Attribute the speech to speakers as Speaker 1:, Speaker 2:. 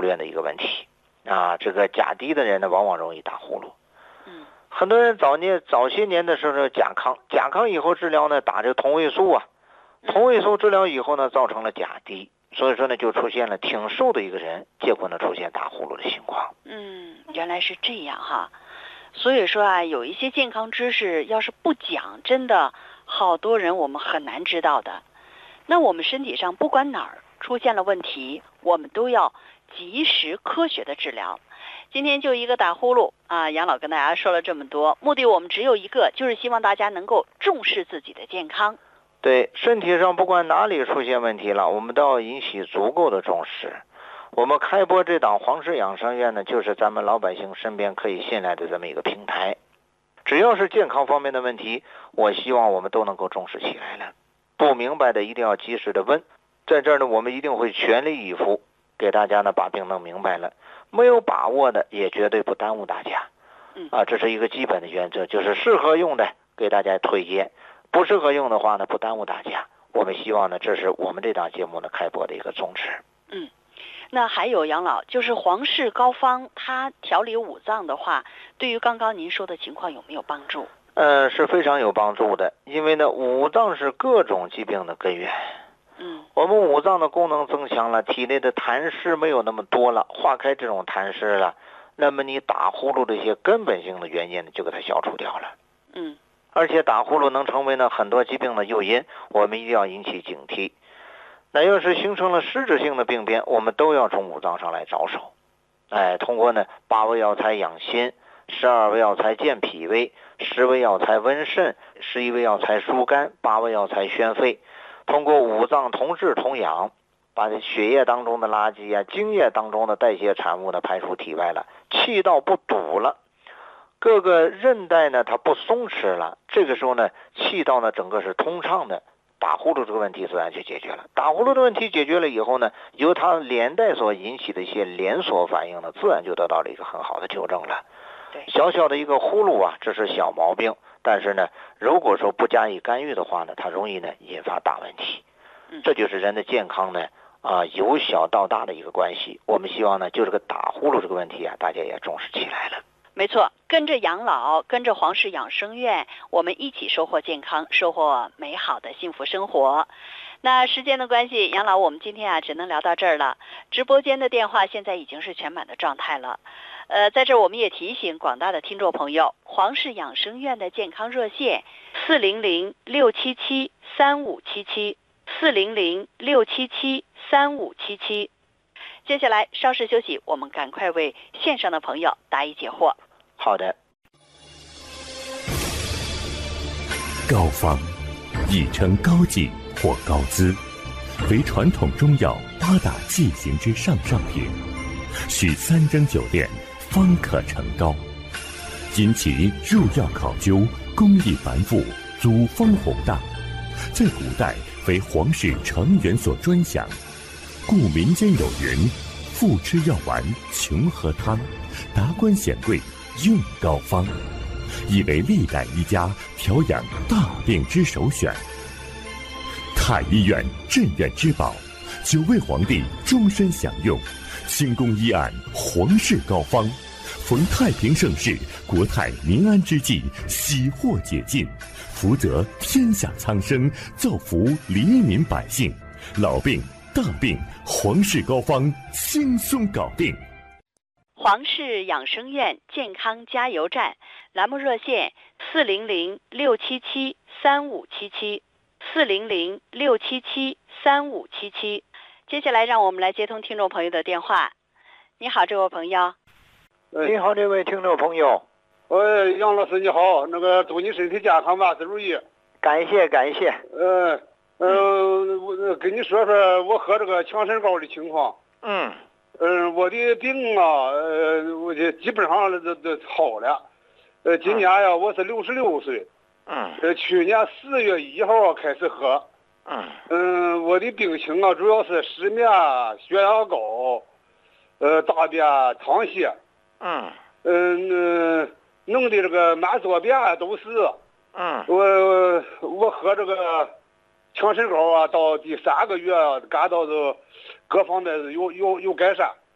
Speaker 1: 院的一个问题这个钾低的人呢，往往容易打呼噜。很多人早些年的时候甲亢以后治疗呢，打这个同位素同位素治疗以后呢，造成了钾低，所以说呢，就出现了挺瘦的一个人，结果呢出现打呼噜的情况。
Speaker 2: 原来是这样哈。所以说有一些健康知识要是不讲，真的好多人我们很难知道的。那我们身体上不管哪儿出现了问题，我们都要及时科学的治疗。今天就一个打呼噜杨老跟大家说了这么多，目的我们只有一个，就是希望大家能够重视自己的健康。
Speaker 1: 对，身体上不管哪里出现问题了，我们都要引起足够的重视。我们开播这档黄氏养生院呢，就是咱们老百姓身边可以信赖的这么一个平台。只要是健康方面的问题，我希望我们都能够重视起来了。不明白的一定要及时的问，在这儿呢，我们一定会全力以赴给大家呢把病弄明白了。没有把握的也绝对不耽误大家这是一个基本的原则，就是适合用的给大家推荐，不适合用的话呢不耽误大家。我们希望呢，这是我们这档节目呢开播的一个宗旨。
Speaker 2: 那还有杨老，就是黄氏膏方它调理五脏的话，对于刚刚您说的情况有没有帮助？
Speaker 1: 是非常有帮助的，因为呢五脏是各种疾病的根源。我们五脏的功能增强了，体内的痰湿没有那么多了，化开这种痰湿了，那么你打呼噜的一些根本性的原因呢就给它消除掉了。而且打呼噜能成为呢很多疾病的诱因，我们一定要引起警惕。那要是形成了实质性的病变，我们都要从五脏上来着手。通过呢8味药材养心，12味药材健脾胃，10味药材温肾，11味药材疏肝，8味药材宣肺。通过五脏同治同养，把这血液当中的垃圾精液当中的代谢产物呢排出体外了，气道不堵了，各个韧带呢它不松弛了，这个时候呢气道呢整个是通畅的，打呼噜这个问题自然就解决了。打呼噜的问题解决了以后呢，由它连带所引起的一些连锁反应呢，自然就得到了一个很好的纠正了。小小的一个呼噜这是小毛病，但是呢如果说不加以干预的话呢，它容易呢引发大问题。这就是人的健康呢由小到大的一个关系。我们希望呢就这个打呼噜这个问题大家也重视起来了。
Speaker 2: 没错，跟着养老，跟着黄氏养生院，我们一起收获健康，收获美好的幸福生活。那时间的关系，杨老我们今天只能聊到这儿了。直播间的电话现在已经是全满的状态了。在这儿我们也提醒广大的听众朋友，黄氏养生院的健康热线400-677-3577，400-677-3577。接下来稍事休息，我们赶快为线上的朋友答疑解惑。
Speaker 1: 好的。
Speaker 3: 膏方亦称膏剂或膏滋，为传统中药8大剂型之上上品，需3蒸9炼方可成膏。因其入药考究，工艺繁复，祖风宏大，在古代为皇室成员所专享，故民间有云：富吃药丸，穷喝汤，达官显贵用膏方，亦为历代医家调养大病之首选。太医院镇院之宝，9位皇帝终身享用，清宫医案皇氏膏方，逢太平盛世、国泰民安之际，喜获解禁，福泽天下苍生，造福黎民百姓。老病大病，皇氏膏方轻松搞定。
Speaker 2: 黄氏养生院健康加油站栏目热线400-677-3577，400-677-3577。接下来让我们来接通听众朋友的电话。你好，这位朋友。
Speaker 1: 你好，这位听众朋友。
Speaker 4: 杨老师你好，祝你身体健康，万事如意。
Speaker 1: 感谢。
Speaker 4: 我跟你说说我喝这个强身膏的情况。我的病我就基本上都好了。今年我是66岁。去年4月1号开始喝。我的病情主要是失眠、血压高，大便溏泻。弄的这个满左便都是。我喝这个强身膏到第3个月，感到各方面有改善。